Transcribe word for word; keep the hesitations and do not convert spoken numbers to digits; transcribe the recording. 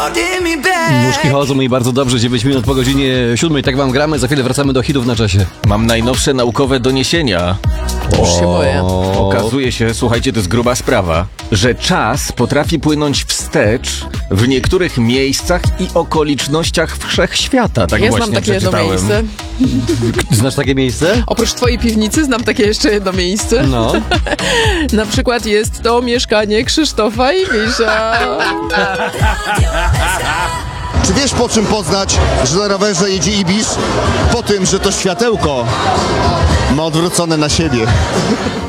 Nóżki chodzą mi bardzo dobrze, dziewięć minut po godzinie siódmej, tak wam gramy, za chwilę wracamy do hitów na czasie. Mam najnowsze naukowe doniesienia. Już się boję. Okazuje się, słuchajcie, to jest gruba sprawa, że czas potrafi płynąć wstecz w niektórych miejscach i okolicznościach wszechświata. Tak Ja właśnie znam takie jedno przeczytałem. miejsce. Znasz takie miejsce? Oprócz twojej piwnicy znam takie jeszcze jedno miejsce. No. Na przykład jest to mieszkanie Krzysztofa i Misia. Czy wiesz, po czym poznać, że na rowerze jedzie Ibisz? Po tym, że to światełko ma odwrócone na siebie.